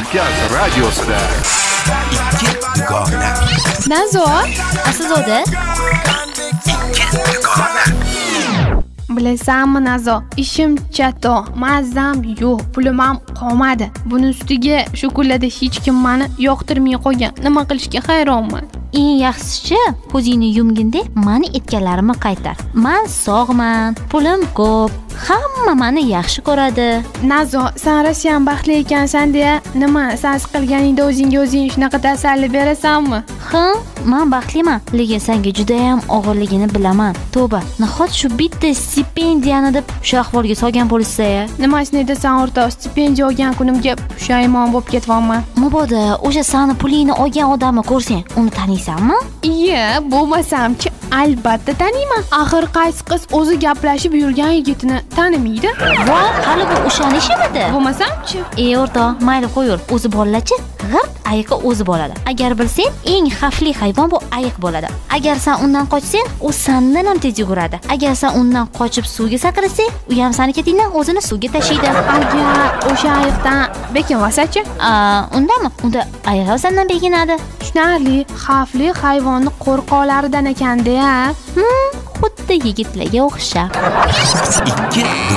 Markaz radiosida ikki dugona. Nazo, Aslzoda. Ikki dugona. bilasanmi Nazo, ishim chato, mazam yo'q, pulim ham qolmadi. Buni ustiga shu kunlarda hech kim meni yoqtirmay qo'ygan. Nima qilishga hayronman. Eng yaxshisi, ko'zingni yumganda meni aytganlarimni qaytar. Men sog'man, pulim ko'p, hamma meni yaxshi ko'radi. Nazo, sen Rossiyan baxtli ekansan-da, nima sen qilganingda o'zingga o'zing shunaqa tasalli berasanmi? Men baxtliman, lekin senga juda ham og'irligini bilaman. Tavba, nahot shu bitta stipendiyani deb shu ahvolga solgan bo'lsa-ya. Nimasini desam o'rtoq, stipendiya olgan kunimga pushaymon bo'lib ketyapman. Mabodo o'sha seni pulingni olgan odamni ko'rsang, uni taniysanmi? Iye, bo'lmasam-chi, albatta taniyman. Axir qaysi qiz o'zi gaplashib yurgan yigitini tanimaydi? Voy, hali bu o'shan ishimidi? Bo'lmasam-chi? O'rtoq, mayli qo'yur, o'zi bolachi? G'irt ayiqqa o'zi bo'ladi. Agar bilsang, eng xavfli hayvon bu ayiq bo'ladi. Agar sen undan qochsang, u sendan ham tez yuguradi. Agar sen undan qochib suvga sakrasang, u ham seni ketingdan o'zini suvga tashlaydi. Agar o'sha ayiqdan bekinmasa-chi? Undami? Unda ayiq ham sendan bekinadi. Tushunarli, xavfli hayvonni qo'rqoqlaridan ekan-da. Xuddi yigitlarga o'xshab. Ikki